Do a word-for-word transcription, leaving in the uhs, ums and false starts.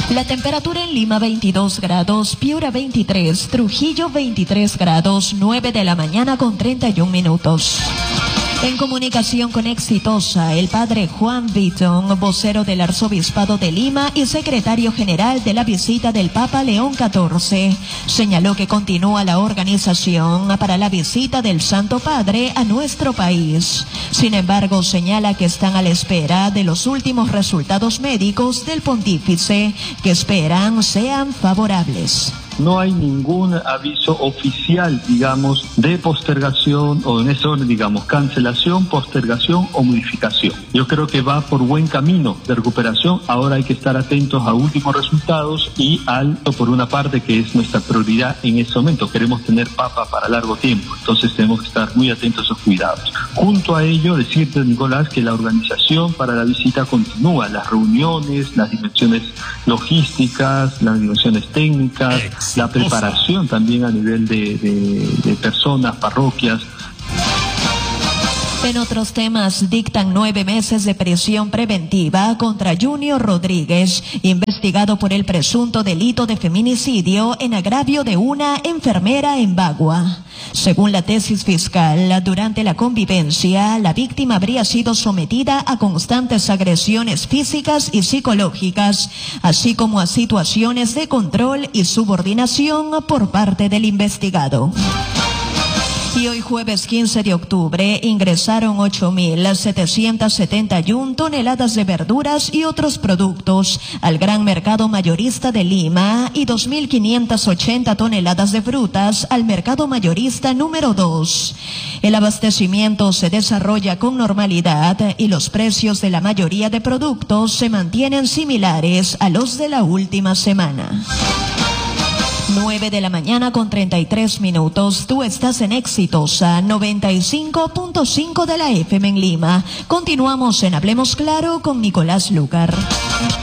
La temperatura en Lima veintidós grados, Piura veintitrés, Trujillo veintitrés grados, nueve de la mañana con treinta y un minutos. En comunicación con Exitosa, el padre Juan Vitton, vocero del Arzobispado de Lima y secretario general de la visita del Papa León catorce, señaló que continúa la organización para la visita del Santo Padre a nuestro país. Sin embargo, señala que están a la espera de los últimos resultados médicos del pontífice, que esperan sean favorables. No hay ningún aviso oficial, digamos, de postergación o en eso, digamos, cancelación, postergación o modificación. Yo creo que va por buen camino de recuperación. Ahora hay que estar atentos a últimos resultados y al, por una parte, que es nuestra prioridad en este momento. Queremos tener papa para largo tiempo, entonces tenemos que estar muy atentos a esos cuidados. Junto a ello, decirte, Nicolás, que la organización para la visita continúa, las reuniones, las dimensiones logísticas, las dimensiones técnicas, la preparación también a nivel de, de, de personas, parroquias. En otros temas, dictan nueve meses de prisión preventiva contra Junior Rodríguez, investigado por el presunto delito de feminicidio en agravio de una enfermera en Bagua. Según la tesis fiscal, durante la convivencia, la víctima habría sido sometida a constantes agresiones físicas y psicológicas, así como a situaciones de control y subordinación por parte del investigado. Y hoy jueves quince de octubre ingresaron ocho mil setecientas setenta y una toneladas de verduras y otros productos al gran mercado mayorista de Lima y dos mil quinientas ochenta toneladas de frutas al mercado mayorista número dos. El abastecimiento se desarrolla con normalidad y los precios de la mayoría de productos se mantienen similares a los de la última semana. nueve de la mañana con treinta y tres minutos. Tú estás en Exitosa noventa y cinco punto cinco de la F M en Lima. Continuamos en Hablemos Claro con Nicolás Lucar.